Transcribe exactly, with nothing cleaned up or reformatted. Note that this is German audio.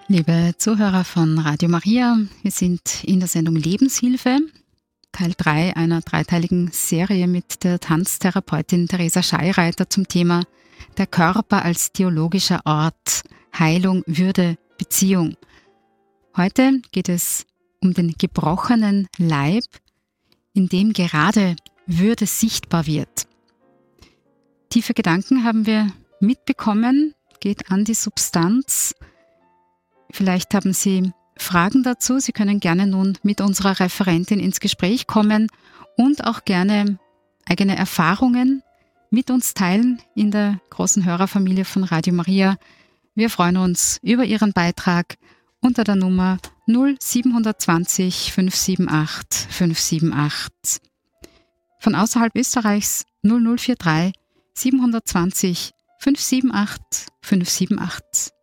Liebe Zuhörer von Radio Maria, wir sind in der Sendung Lebenshilfe, Teil drei einer dreiteiligen Serie mit der Tanztherapeutin Theresa Scheireiter zum Thema Der Körper als theologischer Ort, Heilung, Würde, Beziehung. Heute geht es um den gebrochenen Leib, in dem gerade Würde sichtbar wird. Tiefe Gedanken haben wir mitbekommen, geht an die Substanz. Vielleicht haben Sie Fragen dazu. Sie können gerne nun mit unserer Referentin ins Gespräch kommen und auch gerne eigene Erfahrungen mit uns teilen in der großen Hörerfamilie von Radio Maria. Wir freuen uns über Ihren Beitrag unter der Nummer null sieben zwei null fünf sieben acht fünf sieben acht. Von außerhalb Österreichs null null vier drei sieben zwei null fünf sieben acht fünf sieben acht.